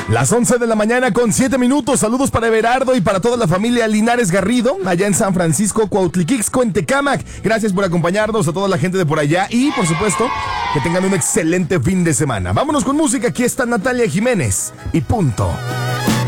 Las 11 de la mañana con 7 minutos. Saludos para Everardo y para toda la familia Linares Garrido, allá en San Francisco, Cuautliquixco, en Tecámac. Gracias por acompañarnos, a toda la gente de por allá y, por supuesto, que tengan un excelente fin de semana. Vámonos con música. Aquí está Natalia Jiménez y punto.